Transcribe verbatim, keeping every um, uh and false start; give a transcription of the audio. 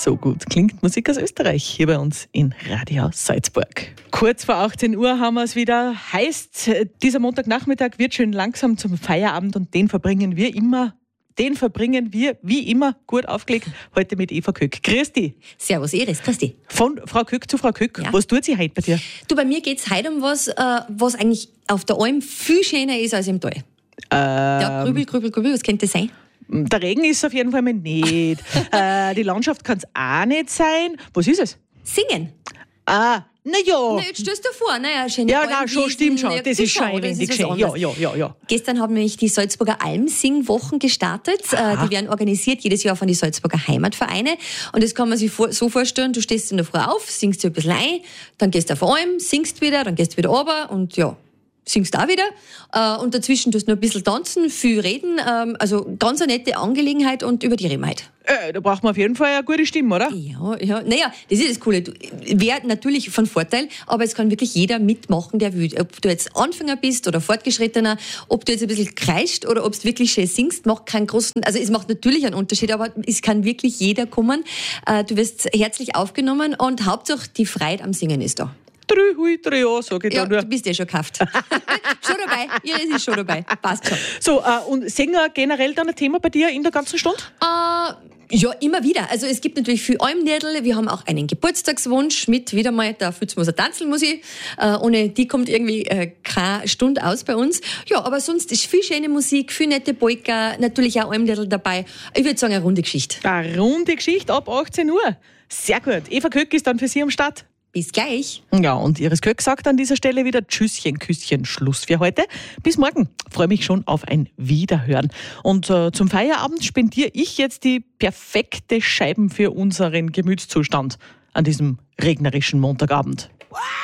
So gut klingt Musik aus Österreich hier bei uns in Radio Salzburg. Kurz vor achtzehn Uhr haben wir es wieder. Heißt, dieser Montagnachmittag wird schön langsam zum Feierabend und den verbringen wir immer, den verbringen wir wie immer gut aufgelegt. Heute mit Eva Köck. Grüß dich. Servus, Iris, grüß dich. Von Frau Köck zu Frau Köck. Ja. Was tut sie heute bei dir? Du, bei mir geht es heute um was, äh, was eigentlich auf der Alm viel schöner ist als im Tal. Ähm, ja, grübel, grübel, grübel, was könnte das sein? Der Regen ist es auf jeden Fall mal nicht. äh, die Landschaft kann es auch nicht sein. Was ist es? Singen. Ah, na ja. Na, jetzt stellst du dir vor, naja, schöne Ja, nein, schon, stimmt schon. Ja, Das ist schon ein das wenig ist schön. was Ja, anderes. ja, ja, ja. Gestern haben nämlich die Salzburger Almsingwochen gestartet. Äh, die werden organisiert jedes Jahr von den Salzburger Heimatvereine. Und das kann man sich vor, so vorstellen, du stehst in der Früh auf, singst dir ein bisschen ein, dann gehst du auf Alm, singst wieder, dann gehst du wieder runter und ja, singst auch wieder. Äh, und dazwischen tust du noch ein bisschen tanzen, viel reden. Ähm, also ganz eine nette Angelegenheit und über die reden wir heute. Äh, da braucht man auf jeden Fall eine gute Stimme, oder? Ja, ja. Naja, das ist das Coole. Wäre natürlich von Vorteil, aber es kann wirklich jeder mitmachen, der will. Ob du jetzt Anfänger bist oder Fortgeschrittener, ob du jetzt ein bisschen kreischt oder ob du wirklich schön singst, macht keinen großen, also es macht natürlich einen Unterschied, aber es kann wirklich jeder kommen. Äh, du wirst herzlich aufgenommen und Hauptsache die Freude am Singen ist da. Drei, hui, drei Jahre, sag ich Ja, da nur. du bist ja schon gekauft. Schon dabei. Iris ist schon dabei. Passt schon. So, äh, und Sänger generell dann ein Thema bei dir in der ganzen Stunde? Äh, ja, immer wieder. Also es gibt natürlich viel Almnädel. Wir haben auch einen Geburtstagswunsch mit wieder mal der Fützmoser Tanzelmusik. Äh, ohne die kommt irgendwie äh, keine Stunde aus bei uns. Ja, aber sonst ist viel schöne Musik, viel nette Polka, natürlich auch Almnädel dabei. Ich würde sagen, eine runde Geschichte. Eine runde Geschichte ab achtzehn Uhr. Sehr gut. Eva Köck ist dann für Sie am Start. Bis gleich. Ja, und Iris Köck sagt an dieser Stelle wieder Tschüsschen, Küsschen, Schluss für heute. Bis morgen. Freue mich schon auf ein Wiederhören. Und äh, zum Feierabend spendiere ich jetzt die perfekte Scheiben für unseren Gemütszustand an diesem regnerischen Montagabend. Wow!